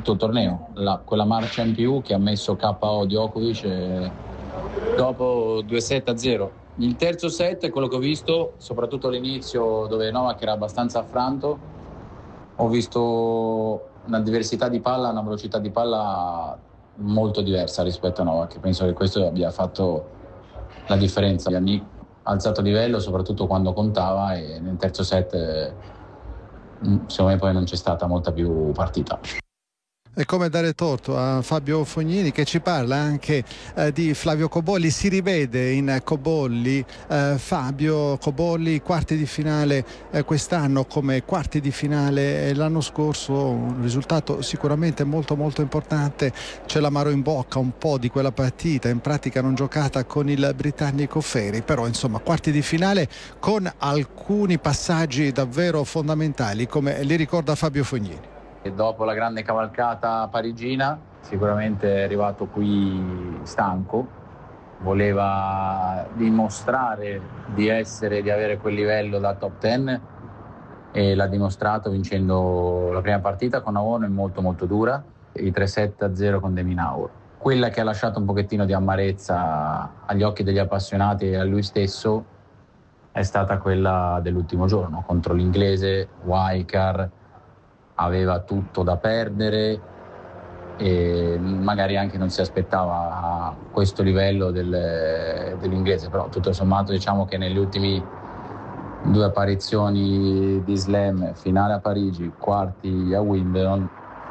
tutto il torneo, quella marcia in più che ha messo KO Djokovic dopo 2-7-0. Il terzo set, quello che ho visto, soprattutto all'inizio dove Novak era abbastanza affranto, ho visto una diversità di palla, una velocità di palla molto diversa rispetto a Novak. Penso che questo abbia fatto la differenza. Yannick ha alzato livello soprattutto quando contava, e nel terzo set secondo me poi non c'è stata molta più partita. È come dare torto a Fabio Fognini, che ci parla anche di Flavio Cobolli. Si rivede in Cobolli Fabio Cobolli, quarti di finale quest'anno come quarti di finale l'anno scorso, un risultato sicuramente molto molto importante. C'è l'amaro in bocca un po' di quella partita, in pratica non giocata con il britannico Ferri, però insomma quarti di finale con alcuni passaggi davvero fondamentali, come li ricorda Fabio Fognini. E dopo la grande cavalcata parigina sicuramente è arrivato qui stanco, voleva dimostrare di avere quel livello da top 10 e l'ha dimostrato vincendo la prima partita con Aono, molto molto dura, i 3-7-0 con De Minaur. Quella che ha lasciato un pochettino di amarezza agli occhi degli appassionati e a lui stesso è stata quella dell'ultimo giorno contro l'inglese Waikar. Aveva tutto da perdere e magari anche non si aspettava questo livello dell'inglese, però tutto sommato diciamo che negli ultimi due apparizioni di slam, finale a Parigi, quarti a Wimbledon,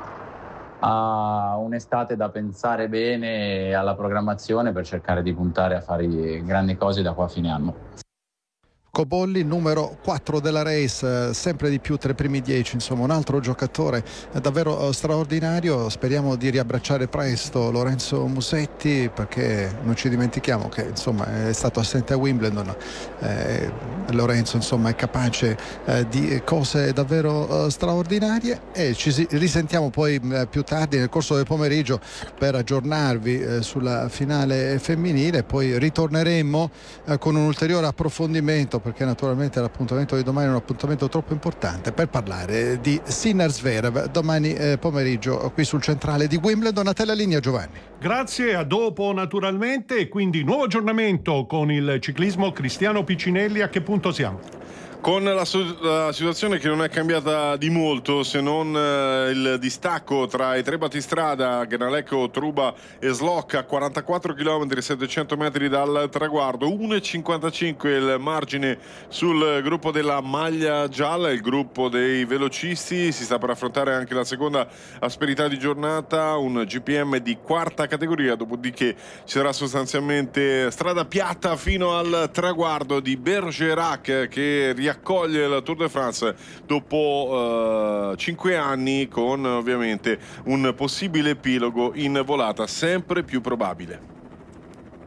ha un'estate da pensare bene alla programmazione per cercare di puntare a fare grandi cose da qua a fine anno. Cobolli, numero 4 della race, sempre di più tra i primi 10, insomma un altro giocatore davvero straordinario. Speriamo di riabbracciare presto Lorenzo Musetti, perché non ci dimentichiamo che insomma è stato assente a Wimbledon. Lorenzo insomma è capace di cose davvero straordinarie, e ci risentiamo poi più tardi nel corso del pomeriggio per aggiornarvi sulla finale femminile. Poi ritorneremo con un ulteriore approfondimento, perché naturalmente l'appuntamento di domani è un appuntamento troppo importante, per parlare di Sinner-Zverev domani pomeriggio qui sul centrale di Wimbledon. A te la linea, Giovanni. Grazie, a dopo naturalmente. E quindi nuovo aggiornamento con il ciclismo. Cristiano Piccinelli, a che punto siamo? Con la situazione che non è cambiata di molto, se non il distacco tra i tre battistrada, Gnalecco, Truba e Slok, a 44 km 700 metri dal traguardo. 1,55 il margine sul gruppo della maglia gialla, il gruppo dei velocisti. Si sta per affrontare anche la seconda asperità di giornata, un GPM di quarta categoria, dopodiché ci sarà sostanzialmente strada piatta fino al traguardo di Bergerac, che accoglie la Tour de France dopo 5 anni, con ovviamente un possibile epilogo in volata sempre più probabile.